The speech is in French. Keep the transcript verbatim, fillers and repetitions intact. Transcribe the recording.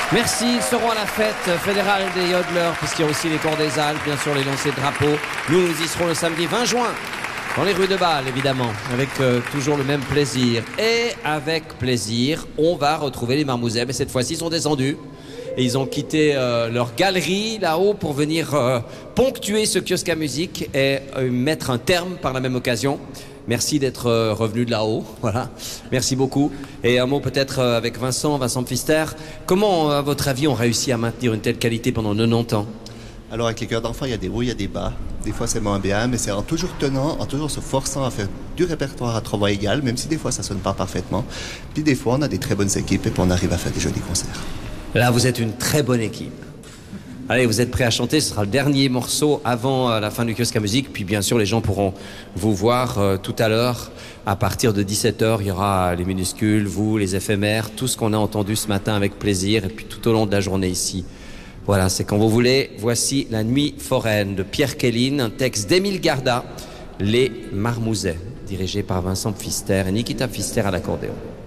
Merci, ils seront à la fête fédérale des yodeleurs, puisqu'il y a aussi les corps des Alpes, bien sûr les lancers de drapeaux. Nous, nous y serons le samedi vingt juin, dans les rues de Bâle, évidemment, avec euh, toujours le même plaisir. Et avec plaisir, on va retrouver les Marmousets, mais cette fois-ci, ils sont descendus. Et ils ont quitté euh, leur galerie là-haut pour venir euh, ponctuer ce kiosque à musique et euh, mettre un terme par la même occasion. Merci d'être euh, revenu de là-haut, voilà. Merci beaucoup. Et un mot peut-être euh, avec Vincent, Vincent Pfister. Comment, à votre avis, on réussit à maintenir une telle qualité pendant quatre-vingt-dix ans? Alors avec les chœurs d'enfants, il y a des hauts, il y a des bas. Des fois c'est moins bien, mais c'est en toujours tenant, en toujours se forçant à faire du répertoire à trois voix égales, même si des fois ça sonne pas parfaitement. Puis des fois on a des très bonnes équipes et puis on arrive à faire des jolis concerts. Là, vous êtes une très bonne équipe. Allez, vous êtes prêts à chanter, ce sera le dernier morceau avant euh, la fin du kiosque à musique. Puis bien sûr, les gens pourront vous voir euh, tout à l'heure. À partir de dix-sept heures, il y aura les minuscules, vous, les éphémères, tout ce qu'on a entendu ce matin avec plaisir. Et puis tout au long de la journée ici. Voilà, c'est quand vous voulez. Voici La Nuit foraine de Pierre Kéline, un texte d'Émile Garda, Les Marmousets, dirigé par Vincent Pfister et Nikita Pfister à l'accordéon.